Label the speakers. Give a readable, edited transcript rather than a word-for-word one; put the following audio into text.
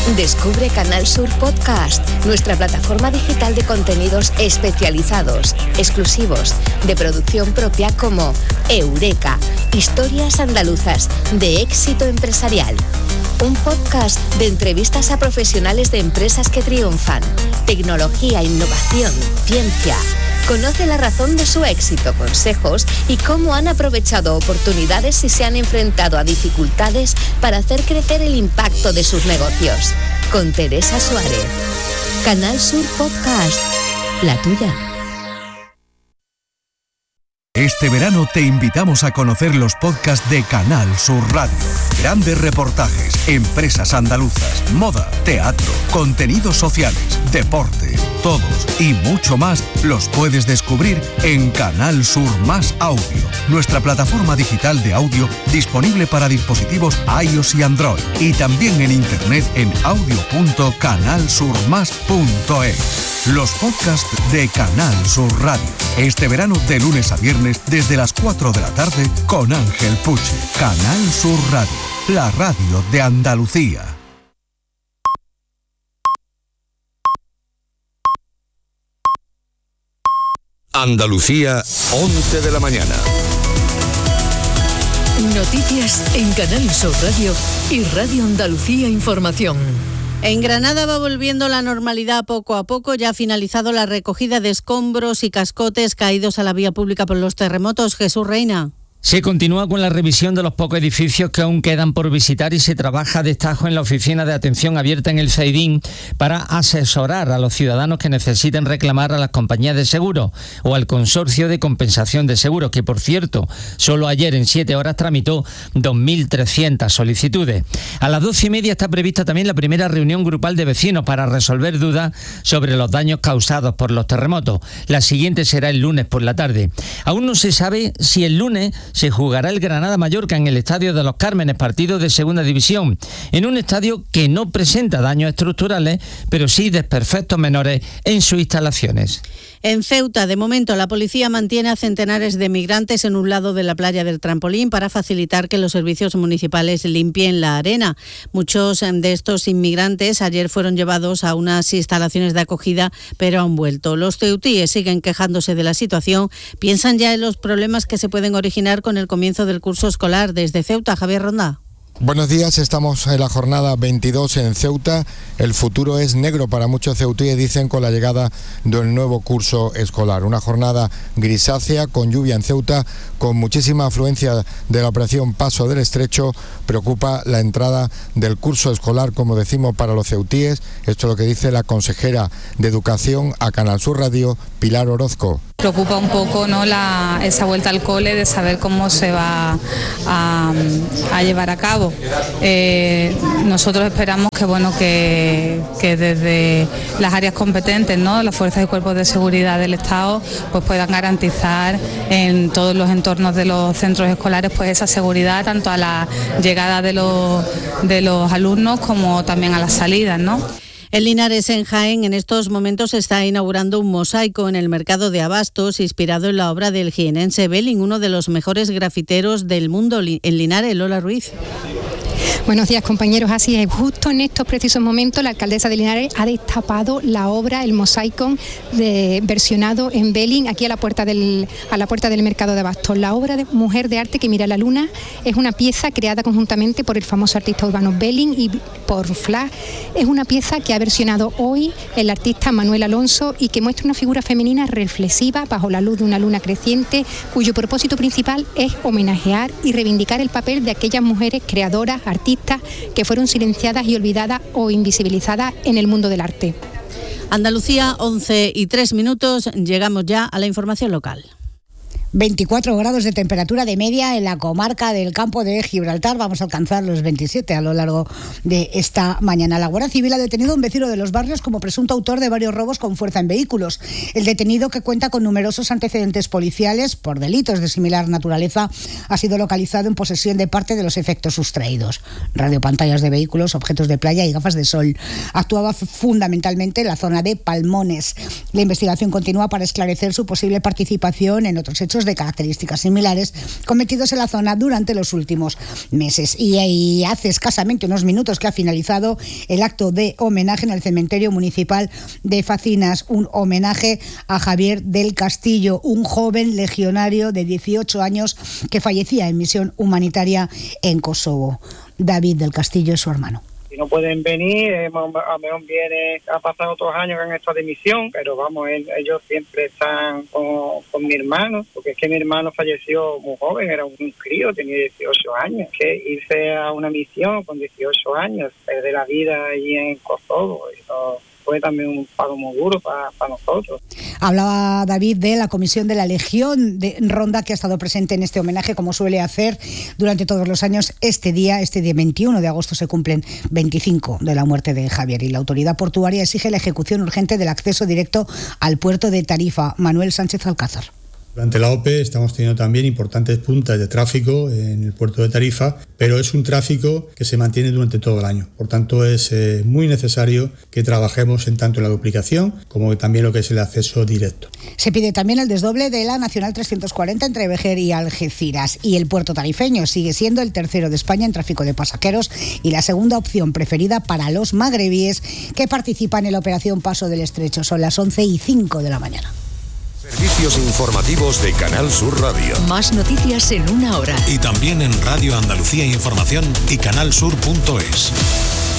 Speaker 1: Descubre Canal Sur Podcast, nuestra plataforma digital de contenidos especializados, exclusivos, de producción propia como Eureka, historias andaluzas de éxito empresarial. Un podcast de entrevistas a profesionales de empresas que triunfan, tecnología, innovación, ciencia. Conoce la razón de su éxito, consejos y cómo han aprovechado oportunidades y se han enfrentado a dificultades para hacer crecer el impacto de sus negocios. Con Teresa Suárez. Canal Sur Podcast, la tuya.
Speaker 2: Este verano te invitamos a conocer los podcasts de Canal Sur Radio. Grandes reportajes, empresas andaluzas, moda, teatro, contenidos sociales, deporte, todos y mucho más los puedes descubrir en Canal Sur Más Audio, nuestra plataforma digital de audio disponible para dispositivos iOS y Android y también en internet en audio.canalsurmas.es. Los podcasts de Canal Sur Radio. Este verano de lunes a viernes desde las 4 de la tarde con Ángel Puche. Canal Sur Radio, la radio de Andalucía.
Speaker 3: Andalucía, 11 de la mañana.
Speaker 4: Noticias en Canal Sur Radio y Radio Andalucía Información.
Speaker 5: En Granada va volviendo la normalidad poco a poco. Ya ha finalizado la recogida de escombros y cascotes caídos a la vía pública por los terremotos. Jesús Reina.
Speaker 6: Se continúa con la revisión de los pocos edificios que aún quedan por visitar y se trabaja a destajo en la oficina de atención abierta en el Zaidín para asesorar a los ciudadanos que necesiten reclamar a las compañías de seguro o al consorcio de compensación de seguros, que por cierto, solo ayer en 7 horas tramitó 2.300 solicitudes. A las 12:30 está prevista también la primera reunión grupal de vecinos para resolver dudas sobre los daños causados por los terremotos. La siguiente será el lunes por la tarde. Aún no se sabe si el lunes se jugará el Granada-Mallorca en el Estadio de los Cármenes, partido de Segunda División, en un estadio que no presenta daños estructurales, pero sí desperfectos menores en sus instalaciones.
Speaker 5: En Ceuta, de momento, la policía mantiene a centenares de migrantes en un lado de la playa del Trampolín para facilitar que los servicios municipales limpien la arena. Muchos de estos inmigrantes ayer fueron llevados a unas instalaciones de acogida, pero han vuelto. Los ceutíes siguen quejándose de la situación, piensan ya en los problemas que se pueden originar con el comienzo del curso escolar. Desde Ceuta, Javier Ronda.
Speaker 7: Buenos días, estamos en la jornada 22 en Ceuta. El futuro es negro para muchos ceutíes, dicen, con la llegada del nuevo curso escolar. Una jornada grisácea, con lluvia en Ceuta, con muchísima afluencia de la operación Paso del Estrecho. Preocupa la entrada del curso escolar, como decimos, para los ceutíes. Esto es lo que dice la consejera de Educación a Canal Sur Radio, Pilar Orozco.
Speaker 8: Preocupa un poco, ¿no?, esa vuelta al cole, de saber cómo se va a llevar a cabo. Nosotros esperamos que desde las áreas competentes, ¿no?, las fuerzas y cuerpos de seguridad del Estado, pues puedan garantizar en todos los entornos de los centros escolares pues esa seguridad, tanto a la llegada de los alumnos como también a las salidas, ¿no?
Speaker 5: En Linares, en Jaén, en estos momentos se está inaugurando un mosaico en el mercado de abastos inspirado en la obra del jienense Belling, uno de los mejores grafiteros del mundo. En Linares, Lola Ruiz.
Speaker 9: Buenos días, compañeros. Así es, justo en estos precisos momentos la alcaldesa de Linares ha destapado la obra, el mosaico versionado en Belling, aquí a la puerta del mercado de abastos. La obra de Mujer de Arte que mira la luna es una pieza creada conjuntamente por el famoso artista urbano Belling y por Flash. Es una pieza que ha versionado hoy el artista Manuel Alonso y que muestra una figura femenina reflexiva bajo la luz de una luna creciente, cuyo propósito principal es homenajear y reivindicar el papel de aquellas mujeres creadoras, artistas que fueron silenciadas y olvidadas o invisibilizadas en el mundo del arte.
Speaker 5: Andalucía, 11:03, llegamos ya a la información local.
Speaker 10: 24 grados de temperatura de media en la comarca del Campo de Gibraltar. Vamos a alcanzar los 27 a lo largo de esta mañana. La Guardia Civil ha detenido a un vecino de Los Barrios como presunto autor de varios robos con fuerza en vehículos. El detenido, que cuenta con numerosos antecedentes policiales por delitos de similar naturaleza, ha sido localizado en posesión de parte de los efectos sustraídos: radiopantallas de vehículos, objetos de playa y gafas de sol. Actuaba fundamentalmente en la zona de Palmones. La investigación continúa para esclarecer su posible participación en otros hechos delitos de características similares cometidos en la zona durante los últimos meses. Y hace escasamente unos minutos que ha finalizado el acto de homenaje en el cementerio municipal de Facinas, un homenaje a Javier del Castillo, un joven legionario de 18 años que fallecía en misión humanitaria en Kosovo. David del Castillo es su hermano.
Speaker 11: Si no pueden venir, a lo mejor ha pasado otros años que han estado de misión, pero vamos, ellos siempre están con mi hermano, porque es que mi hermano falleció muy joven, era un crío, tenía 18 años, que irse a una misión con 18 años, perder la vida allí en Kosovo, y todo, fue también un pago muy duro para nosotros.
Speaker 10: Hablaba David de la comisión de la Legión de Ronda, que ha estado presente en este homenaje, como suele hacer durante todos los años. Este día 21 de agosto, se cumplen 25 de la muerte de Javier, y la autoridad portuaria exige la ejecución urgente del acceso directo al puerto de Tarifa. Manuel Sánchez Alcázar.
Speaker 12: Durante la OPE estamos teniendo también importantes puntas de tráfico en el puerto de Tarifa, pero es un tráfico que se mantiene durante todo el año. Por tanto, es muy necesario que trabajemos en tanto en la duplicación como también lo que es el acceso directo.
Speaker 10: Se pide también el desdoble de la Nacional 340 entre Vejer y Algeciras. Y el puerto tarifeño sigue siendo el tercero de España en tráfico de pasajeros y la segunda opción preferida para los magrebíes que participan en la operación Paso del Estrecho. Son las 11:05 de la mañana.
Speaker 3: Servicios informativos de Canal Sur Radio.
Speaker 4: Más noticias en una hora.
Speaker 2: Y también en Radio Andalucía Información y canalsur.es.